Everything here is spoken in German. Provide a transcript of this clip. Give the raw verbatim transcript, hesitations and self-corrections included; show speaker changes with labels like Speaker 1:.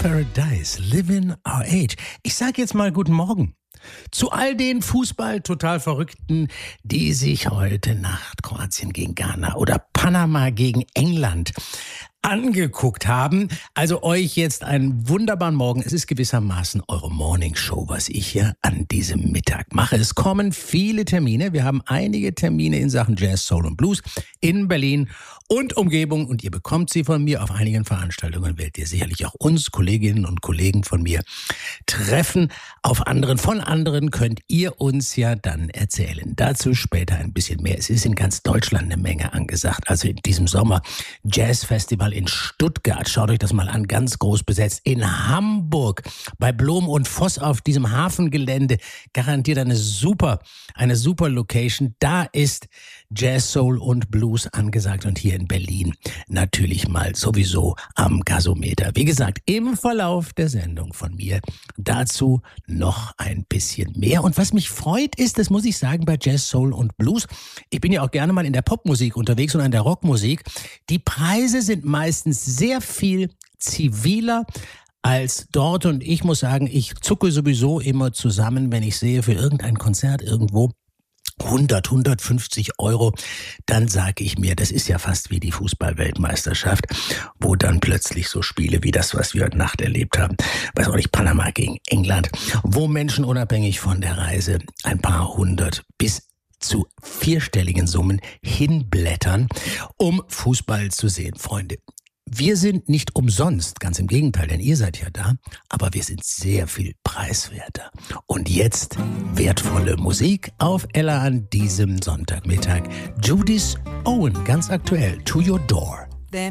Speaker 1: Paradise, Living Our Age. Ich sage jetzt mal guten Morgen zu all den Fußball-Total-Verrückten, die sich heute Nacht Kroatien gegen Ghana oder Panama gegen England angeguckt haben. Also euch jetzt einen wunderbaren Morgen. Es ist gewissermaßen eure Morning Show, was ich hier an diesem Mittag mache. Es kommen viele Termine. Wir haben einige Termine in Sachen Jazz, Soul und Blues in Berlin und Umgebung. Und ihr bekommt sie von mir. Auf einigen Veranstaltungen werdet ihr sicherlich auch uns, Kolleginnen und Kollegen von mir, treffen. Auf anderen, von anderen könnt ihr uns ja dann erzählen. Dazu später ein bisschen mehr. Es ist in ganz Deutschland eine Menge angesagt. Also in diesem Sommer Jazzfestival in Stuttgart. Schaut euch das mal an, ganz groß besetzt. In Hamburg bei Blom und Voss auf diesem Hafengelände. Garantiert eine super, eine super Location. Da ist Jazz, Soul und Blues angesagt und hier in Berlin natürlich mal sowieso am Gasometer. Wie gesagt, im Verlauf der Sendung von mir dazu noch ein bisschen mehr. Und was mich freut ist, das muss ich sagen, bei Jazz, Soul und Blues, ich bin ja auch gerne mal in der Popmusik unterwegs und in der Rockmusik, die Preise sind meistens sehr viel ziviler als dort. Und ich muss sagen, ich zucke sowieso immer zusammen, wenn ich sehe, für irgendein Konzert irgendwo hundert, hundertfünfzig Euro, dann sage ich mir, das ist ja fast wie die Fußball-Weltmeisterschaft, wo dann plötzlich so Spiele wie das, was wir heute Nacht erlebt haben, weiß auch nicht, Panama gegen England, wo Menschen unabhängig von der Reise ein paar hundert bis zu vierstelligen Summen hinblättern, um Fußball zu sehen. Freunde, wir sind nicht umsonst, ganz im Gegenteil, denn ihr seid ja da, aber wir sind sehr viel preiswerter. Und jetzt wertvolle Musik auf Ella an diesem Sonntagmittag. Judith Owen, ganz aktuell, To Your Door.